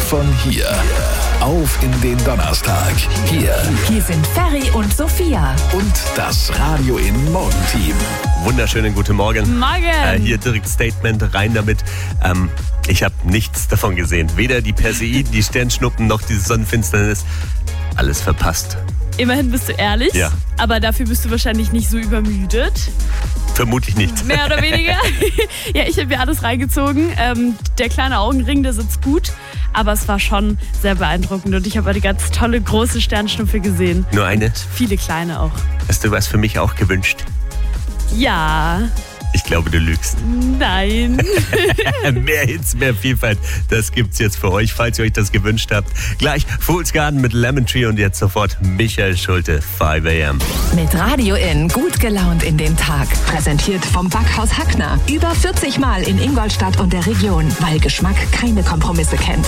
von hier. Auf in den Donnerstag. Hier sind Ferry und Sophia. und das Radio in Morgenteam. Wunderschönen guten Morgen. Morgen. Hier direkt Statement rein damit. Ich habe nichts davon gesehen. Weder die Perseiden, die Sternschnuppen noch diese Sonnenfinsternis. Alles verpasst. Immerhin bist du ehrlich, Ja. aber dafür bist du wahrscheinlich nicht so übermüdet. Vermutlich nicht. Mehr oder weniger. Ja, ich habe mir alles reingezogen. Der kleine Augenring, der sitzt gut, aber es war schon sehr beeindruckend und ich habe eine ganz tolle große Sternschnuppe gesehen. Nur eine? Viele kleine auch. Hast du was für mich auch gewünscht? Ja, Ich glaube, du lügst. nein. Mehr Hits, mehr Vielfalt, das gibt's jetzt für euch, falls ihr euch das gewünscht habt. Gleich Fool's Garden mit Lemon Tree und jetzt sofort Michael Schulte, 5 AM. Mit Radio in gut gelaunt in den Tag. Präsentiert vom Backhaus Hackner. Über 40 Mal in Ingolstadt und der Region, weil Geschmack keine Kompromisse kennt.